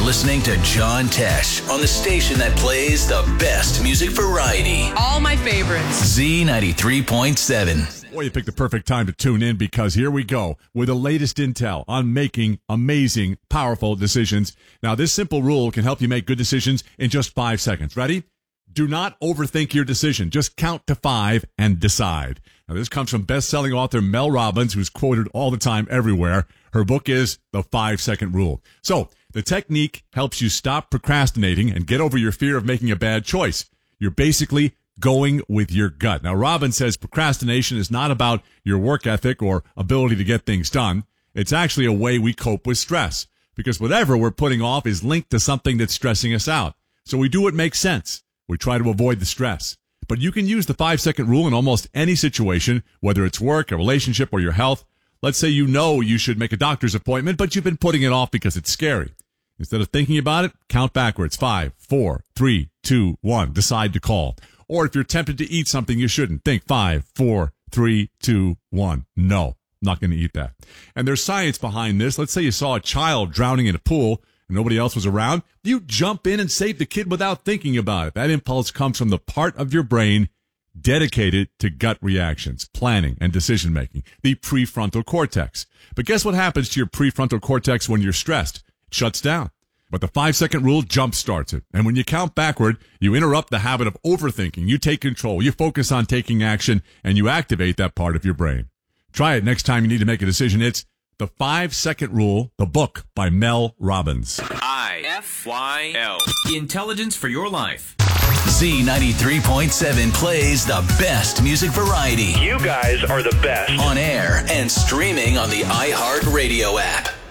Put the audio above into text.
listening to John Tesh on the station that plays the best music variety. All my favorites. Z93.7. Well, you picked the perfect time to tune in because here we go with the latest intel on making amazing, powerful decisions. Now, this simple rule can help you make good decisions in just 5 seconds. Ready? Do not overthink your decision. Just count to 5 and decide. Now, this comes from best-selling author Mel Robbins, who's quoted all the time everywhere. Her book is The 5-Second Rule. So, the technique helps you stop procrastinating and get over your fear of making a bad choice. You're basically going with your gut. Now, Robbins says procrastination is not about your work ethic or ability to get things done. It's actually a way we cope with stress, because whatever we're putting off is linked to something that's stressing us out. So we do what makes sense. We try to avoid the stress. But you can use the 5-second rule in almost any situation, whether it's work, a relationship, or your health. Let's say you know you should make a doctor's appointment, but you've been putting it off because it's scary. Instead of thinking about it, count backwards. 5, 4, 3, 2, 1. Decide to call. Or if you're tempted to eat something you shouldn't, think 5, 4, 3, 2, 1. No, not going to eat that. And there's science behind this. Let's say you saw a child drowning in a pool and nobody else was around. You jump in and save the kid without thinking about it. That impulse comes from the part of your brain dedicated to gut reactions, planning, and decision-making, the prefrontal cortex. But guess what happens to your prefrontal cortex when you're stressed? It shuts down. But the 5-second rule jumpstarts it. And when you count backward, you interrupt the habit of overthinking. You take control. You focus on taking action, and you activate that part of your brain. Try it next time you need to make a decision. It's The 5-Second Rule, the book by Mel Robbins. IFYL. Intelligence for your life. Z93.7 plays the best music variety. You guys are the best. On air and streaming on the iHeartRadio app.